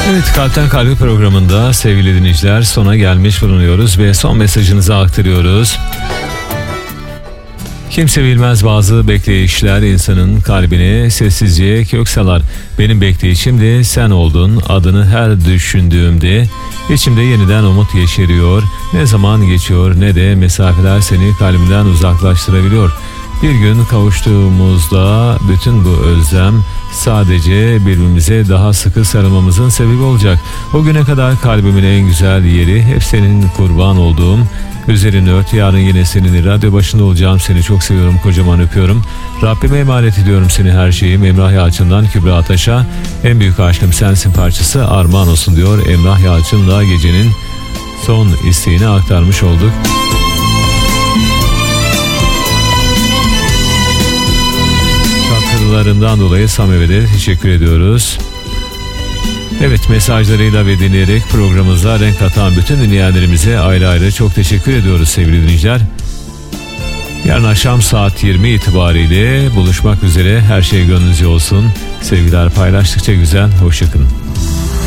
Evet, Kalpten Kalbe programında sevgili dinleyiciler sona gelmiş bulunuyoruz ve son mesajınızı aktarıyoruz. Kimse bilmez, bazı bekleyişler insanın kalbine sessizce kök salar. Benim bekleyişim de sen oldun. Adını her düşündüğümde içimde yeniden umut yeşeriyor. Ne zaman geçiyor ne de mesafeler seni kalbimden uzaklaştırabiliyor. Bir gün kavuştuğumuzda bütün bu özlem sadece birbirimize daha sıkı sarılmamızın sebebi olacak. O güne kadar kalbimin en güzel yeri hep senin, kurban olduğum. Üzerini ört, yarın yine seninle radyo başında olacağım. Seni çok seviyorum, kocaman öpüyorum. Rabbime emanet ediyorum seni, her şeyim. Emrah Yalçın'dan Kübra Ataş'a en büyük aşkım sensin parçası armağan olsun diyor. Emrah Yalçın'la gecenin son isteğini aktarmış olduk. Katkılarından dolayı Samet'e de teşekkür ediyoruz. Evet, mesajlarıyla ve dinleyerek programımıza renk katan bütün dinleyenlerimize ayrı ayrı çok teşekkür ediyoruz sevgili dinleyiciler. Yarın akşam saat 20 itibariyle buluşmak üzere. Her şey gönlünüzce olsun. Sevgiler paylaştıkça güzel. Hoşçakalın.